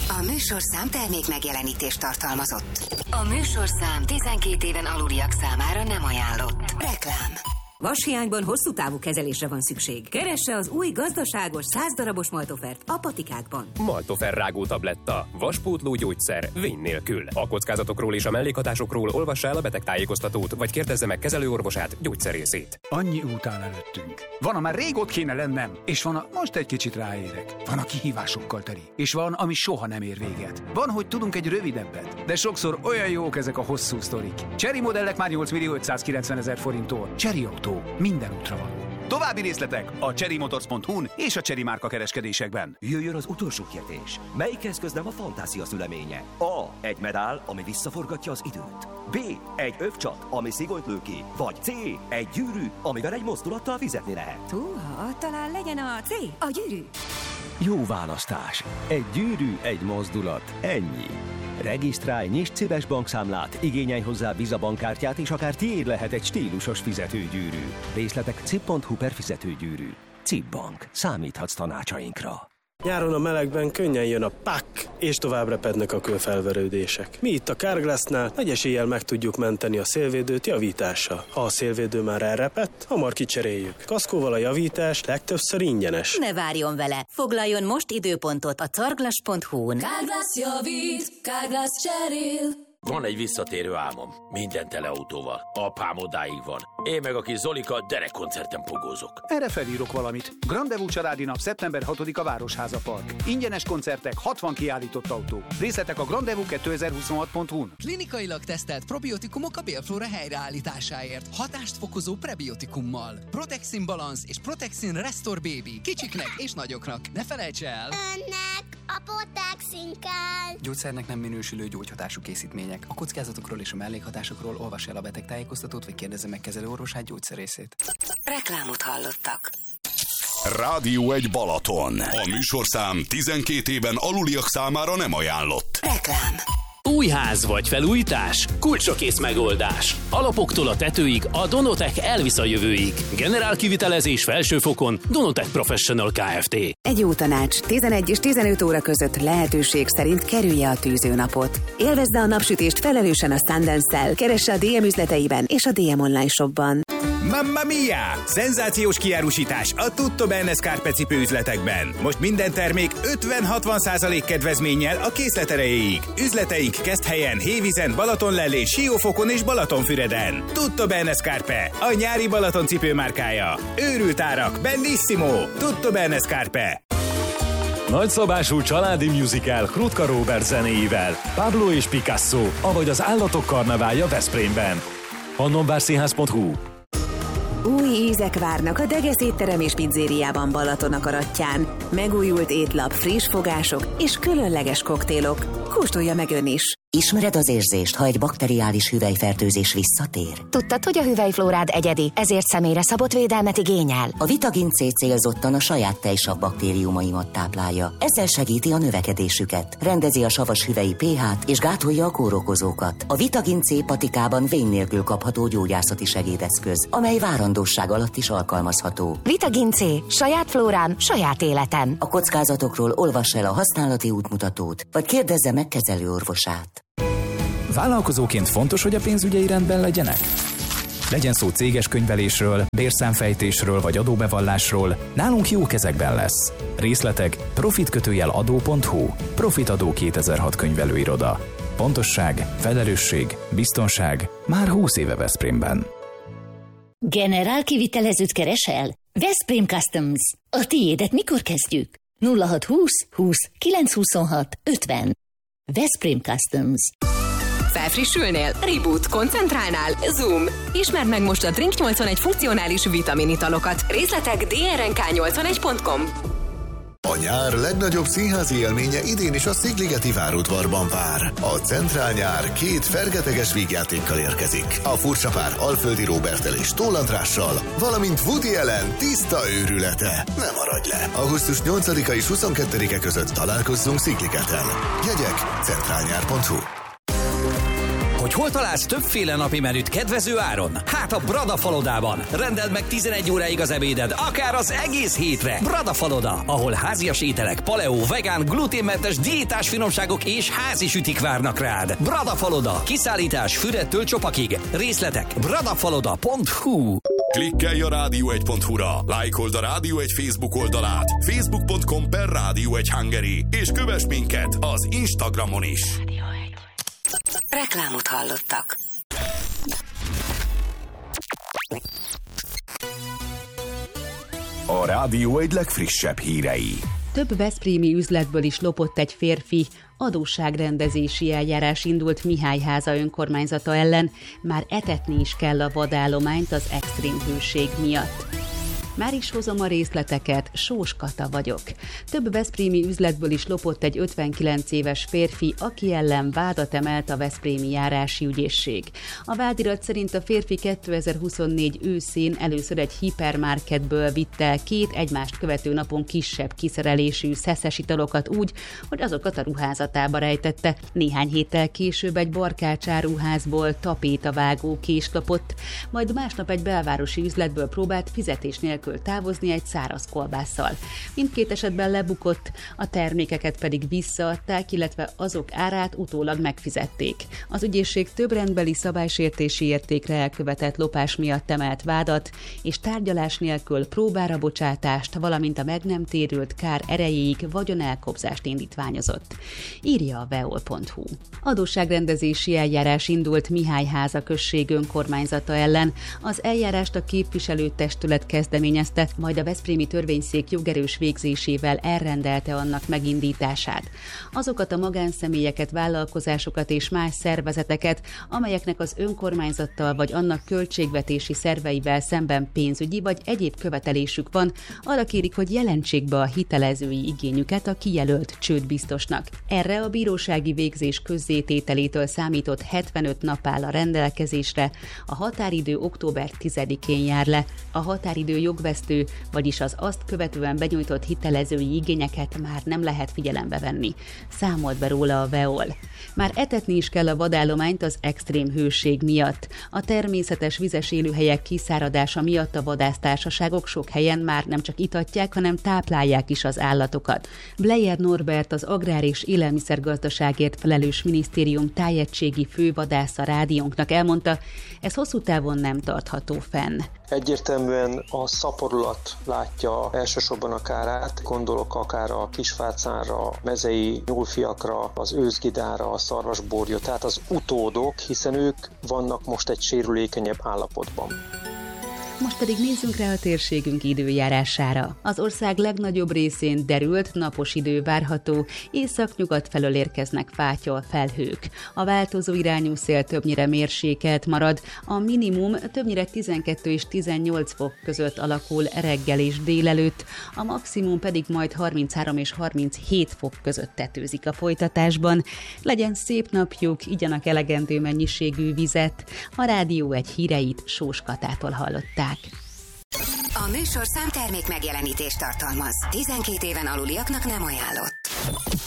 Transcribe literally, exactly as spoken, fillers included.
A műsorszám termék megjelenítést tartalmazott. A műsorszám tizenkét éven aluliak számára nem ajánlott. Reklám. Vashiányban hosszú távú kezelésre van szükség. Keresse az új gazdaságos száz darabos Maltofert a patikákban. Maltofer rágó tabletta. Vaspótló gyógyszer. Vény nélkül. A kockázatokról és a mellékhatásokról olvassa el a betegtájékoztatót, vagy kérdezze meg kezelőorvosát, gyógyszerészét. Annyi út áll előttünk. Van, a már rég ott kéne lennem, és van, a most egy kicsit ráérek. Van, a kihívásokkal teli, és van, ami soha nem ér véget. Van, hogy tudunk egy rövidebbet, de sokszor olyan jók ezek a hosszú sztorik. Chery modellek már nyolc millió ötszázkilencven ezer forinttól. Chery Auto. Minden útra való. További részletek a chery motors pont hu-n és a Chery márka kereskedésekben. Jöjjön az utolsó kérdés. Melyik eszköz nem a fantázia szüleménye? A. Egy medál, ami visszaforgatja az időt. B. Egy övcsat, ami szigonyt lő ki. Vagy C. Egy gyűrű, amivel egy mozdulattal fizetni lehet. Húha, talán legyen a C, a gyűrű. Jó választás. Egy gyűrű, egy mozdulat. Ennyi. Regisztrálj, nyisd céges bankszámlát, igényelj hozzá Visa bankkártyát, és akár tiéd lehet egy stílusos fizetőgyűrű. Részletek cip pont hu per fizetőgyűrű. cip Bank. Számíthatsz tanácsainkra. Nyáron a melegben könnyen jön a pak, és tovább repednek a kőfelverődések. Mi itt a Carglassnál nagy eséllyel meg tudjuk menteni a szélvédőt javítással. Ha a szélvédő már elrepett, hamar kicseréljük. Kaszkóval a javítás legtöbbször ingyenes. Ne várjon vele! Foglaljon most időpontot a carglass pont hu-n. Carglass javít, Carglass cserél. Van egy visszatérő álmom. Minden tele autóval. Apám odáig van. Én meg a kis Zolika derekkoncerten pogózok. Erre felírok valamit. Grandevú családi nap szeptember hatodika Városháza Park. Ingyenes koncertek, hatvan kiállított autó. Részletek a grandevú kétezer-huszonhat pont hu-n. Klinikailag tesztelt probiotikumok a bélflóra helyreállításáért. Hatást fokozó prebiotikummal. Protexin Balance és Protexin Restore Baby. Kicsiknek és nagyoknak. Ne felejts el! Önnek a Protexin kell! Gyógyszernek nem minősülő gyógyhatású készítmények. A kockázatokról és a mellékhatásokról olvassa el a betegtájékoztatót, vagy kérdezze meg kezelőorvosát, gyógyszerészét. Reklámot hallottak. Rádió egy Balaton. A műsorszám tizenkét éven aluliak számára nem ajánlott. Reklám. Új ház vagy felújítás? Kulcsakész megoldás. Alapoktól a tetőig a Donotech elvisz a jövőig. Generál kivitelezés felsőfokon Donotech Professional Kft. Egy jó tanács, tizenegy és tizenöt óra között lehetőség szerint kerülje a tűzőnapot. Élvezze a napsütést felelősen a Sundance-szel. Keresse a dé em üzleteiben és a dé em online shopban. Mamma mia! Szenzációs kiárusítás a Tutto Bene Scarpe cipőüzletekben. Most minden termék ötven-hatvan százalék kedvezménnyel a készlet erejéig. Üzleteink Keszthelyen, Hévízen, Balatonlellén, Siófokon és Balatonfüreden. Tutto Bene Scarpe, a nyári Balaton cipőmárkája. Őrült árak, bellissimo! Tutto Bene Scarpe. Nagyszabású családi musical Krutka Róbert zenéivel, Pablo és Picasso, avagy az Állatok karneválja Veszprémben. Pannonvárszínház pont hu. Új ízek várnak a Degesz étterem és pizzériában Balaton akaratján. Megújult étlap, friss fogások és különleges koktélok. Kóstolja meg ön is! Ismered az érzést, ha egy bakteriális hüvelyfertőzés visszatér? Tudtad, hogy a hüvelyflórád egyedi, ezért személyre szabott védelmet igényel? A Vitagin C célzottan a saját tejsav baktériumaimat táplálja. Ezzel segíti a növekedésüket, rendezi a savas hüvelyi pH-t és gátolja a kórokozókat. A Vitagin C patikában vény nélkül kapható gyógyászati segédeszköz, amely várandóság alatt is alkalmazható. Vitagin C. Saját flórám, saját életem. A kockázatokról olvass el a használati útmutatót, vagy kérdezze meg kezelőorvosát. Vállalkozóként fontos, hogy a pénzügyei rendben legyenek? Legyen szó céges könyvelésről, bérszámfejtésről vagy adóbevallásról, nálunk jó kezekben lesz. Részletek profitkötőjel adó pont hu. Profitadó kétezer-hat könyvelőiroda. Pontosság, felelősség, biztonság már húsz éve Veszprémben. Generál kivitelezőt keresel? Veszprém Customs. A tiédet mikor kezdjük? nulla hat húsz húsz kilenc huszonhat ötven. Veszprém Customs. Felfrissülnél? Reboot. Koncentrálnál? Zoom. Ismerd meg most a Drink nyolcvanegy funkcionális vitaminitalokat. Részletek dé er en ká nyolcvanegy pont com. A nyár legnagyobb színházi élménye idén is a Szigligeti várudvarban vár. A Centrál nyár két fergeteges vígjátékkal érkezik. A furcsa pár Alföldi Róberttel és Tóth Andrással, valamint Woody Allen tiszta őrülete. Ne maradj le! augusztus nyolcadika és huszonkettedike között találkozzunk Szigligeten. Jegyek centrálnyár pont hu. Hogy hol találsz többféle napi menüt kedvező áron? Hát a Brada Falodában. Rendeld meg tizenegy óráig az ebéded, akár az egész hétre. Brada Faloda, ahol házias ételek, paleo, vegán, gluténmentes, diétás finomságok és házi sütik várnak rád. Brada Faloda. Kiszállítás Füredtől Csopakig. Részletek bradafaloda pont hu. Klikkelj a rádió egy pont hu-ra, lájkold a Rádió egy Facebook oldalát, facebook pont com per Rádió egy Hungary, és kövess minket az Instagramon is. Reklámot hallottak. A Rádió egy legfrissebb hírei. Több veszprémi üzletből is lopott egy férfi. Adósságrendezési eljárás indult Mihályháza önkormányzata ellen, már etetni is kell a vadállományt az extrém hőség miatt. Már is hozom a részleteket, Sós Kata vagyok. Több veszprémi üzletből is lopott egy ötvenkilenc éves férfi, aki ellen vádat emelt a veszprémi járási ügyészség. A vádirat szerint a férfi kétezer-huszonnégy őszén először egy hipermarketből vitt el két egymást követő napon kisebb kiszerelésű szeszes italokat úgy, hogy azokat a ruházatába rejtette. Néhány héttel később egy barkácsáruházból tapétavágó kést lopott, majd másnap egy belvárosi üzletből próbált fizetés nélkül távozni egy száraz kolbásszal. Mindkét esetben lebukott, a termékeket pedig visszaadták, illetve azok árát utólag megfizették. Az ügyészség több rendbeli szabálysértési értékre elkövetett lopás miatt emelt vádat, és tárgyalás nélkül próbára bocsátást, valamint a meg nem térült kár erejéig vagyonelkobzást indítványozott. Írja a veol pont hu. Adósságrendezési eljárás indult Mihályháza község önkormányzata ellen. Az eljárást a képviselőtestület kezdeményezte, majd a veszprémi törvényszék jogerős végzésével elrendelte annak megindítását. Azokat a magánszemélyeket, vállalkozásokat és más szervezeteket, amelyeknek az önkormányzattal vagy annak költségvetési szerveivel szemben pénzügyi vagy egyéb követelésük van, arra kérik, hogy jelentsék be a hitelezői igényüket a kijelölt csődbiztosnak. Erre a bírósági végzés közzétételétől számított hetvenöt nap áll a rendelkezésre, a határidő október tizedikén jár le. A határidő jogvesztő, vagyis az azt követően benyújtott hitelezői igényeket már nem lehet figyelembe venni. Számolt be róla a veol. Már etetni is kell a vadállományt az extrém hőség miatt. A természetes vizes élőhelyek kiszáradása miatt a vadásztársaságok sok helyen már nem csak itatják, hanem táplálják is az állatokat. Bleyer Norbert, az Agrár- és Élelmiszergazdaságért felelős minisztérium tájegységi fővadásza rádiónknak elmondta, ez hosszú távon nem tartható fenn. Egyértelműen a szaporulat látja elsősorban a kárát, gondolok akár a kisfácánra, mezei nyúlfiakra, az őszgidára, a szarvasborjra, tehát az utódok, hiszen ők vannak most egy sérülékenyebb állapotban. Most pedig nézzünk rá a térségünk időjárására. Az ország legnagyobb részén derült, napos idő várható, észak-nyugat felől érkeznek fátyol felhők. A változó irányú szél többnyire mérsékelt marad, a minimum többnyire tizenkettő és tizennyolc fok között alakul reggel és délelőtt, a maximum pedig majd harminchárom és harminchét fok között tetőzik a folytatásban. Legyen szép napjuk, igyanak elegendő mennyiségű vizet. A Rádió egy híreit Sós Katától hallották. A műsorszám termék megjelenítést tartalmaz. tizenkét éven aluliaknak nem ajánlott.